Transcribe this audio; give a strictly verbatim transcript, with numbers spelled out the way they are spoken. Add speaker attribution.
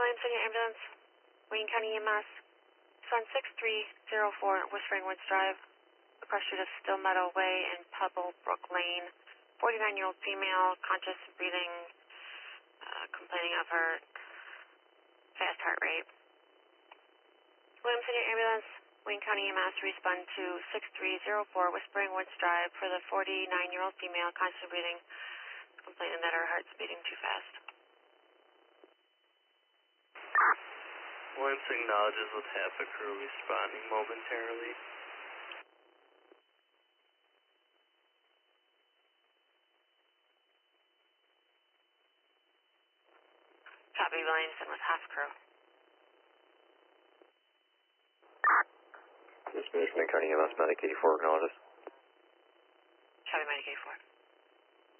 Speaker 1: William City Ambulance, Wayne County E M S, Sun six three zero four, Whispering Woods Drive, across street of Still Meadow Way and Pebble Brook Lane. forty-nine-year-old female, conscious, breathing, uh, complaining of her fast heart rate. William City Ambulance, Wayne County E M S, respond to six three zero four, Whispering Woods Drive for the forty-nine-year-old female, conscious, breathing, complaining that her heart's beating too fast.
Speaker 2: Williams acknowledges with half a crew responding momentarily.
Speaker 1: Copy, Williamson with half crew.
Speaker 3: This is Wayne County E M S, Medic eighty-four, acknowledges.
Speaker 1: Copy, Medic eighty-four.